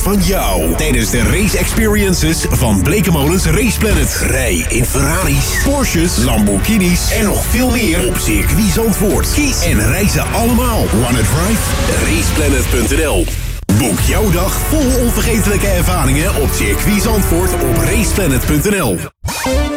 van jou tijdens de race experiences van Blekemolens Race Planet. Rij in Ferraris, Porsches, Lamborghinis en nog veel meer op circuit Zandvoort. Kies en rij ze allemaal. Wanna drive? Raceplanet.nl. Boek jouw dag vol onvergetelijke ervaringen op circuit Zandvoort op Raceplanet.nl.